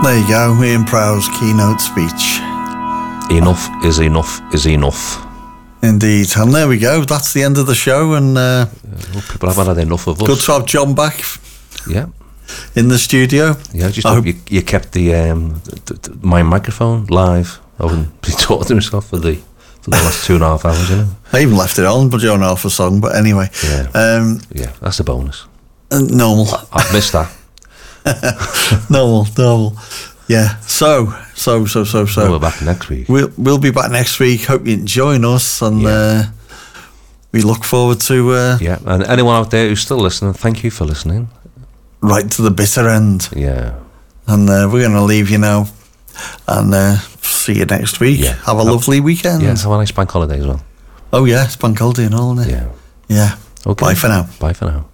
There you go, Ian Prowse keynote speech. Enough is enough is enough. Indeed, and there we go. That's the end of the show, and people have had enough of us. Good to have John back. Yeah, in the studio. Yeah, just hope you kept my microphone live. I haven't been talking to myself for the last 2.5 hours. You know, I even left it on, but you don't know half a song. But anyway, yeah, that's a bonus. Normal. I've missed that. normal. Yeah. So. We're back next week. We'll be back next week. Hope you join us, and we look forward to. Yeah, and anyone out there who's still listening, thank you for listening. Right to the bitter end. Yeah. And we're going to leave you now, and see you next week. Yeah. Have a lovely weekend. Yeah. Have a nice bank holiday as well. Oh yeah, it's bank holiday and all, isn't it? Yeah. Yeah. Okay. Bye for now. Bye for now.